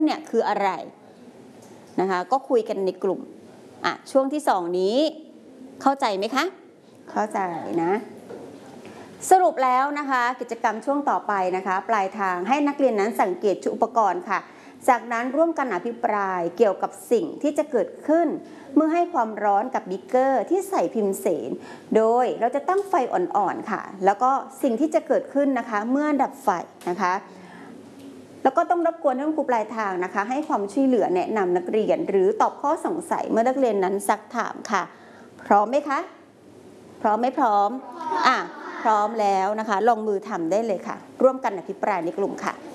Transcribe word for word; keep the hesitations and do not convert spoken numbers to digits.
เนี่ยคืออะไรนะคะก็คุยกันในกลุ่มอ่ะช่วงที่สองนี้เข้าใจไหมคะเข้าใจนะสรุปแล้วนะคะกิจกรรมช่วงต่อไปนะคะปลายทางให้นักเรียนนั้นสังเกตชุดอุปกรณ์ค่ะจากนั้นร่วมกันอภิปรายเกี่ยวกับสิ่งที่จะเกิดขึ้นเมื่อให้ความร้อนกับบิ๊กเกอร์ที่ใส่พิมพ์เสนโดยเราจะตั้งไฟอ่อนๆค่ะแล้วก็สิ่งที่จะเกิดขึ้นนะคะเมื่อดับไฟนะคะแล้วก็ต้องรบกวนท่านครูปลายทางนะคะให้ความช่วยเหลือแนะนำนักเรียนหรือตอบข้อสงสัยเมื่อนักเรียนนั้นซักถามค่ะพร้อมไหมคะพร้อมไม่พร้อมอ่ะพร้อมแล้วนะคะลงมือทำได้เลยค่ะร่วมกันอภิปรายในกลุ่มค่ะ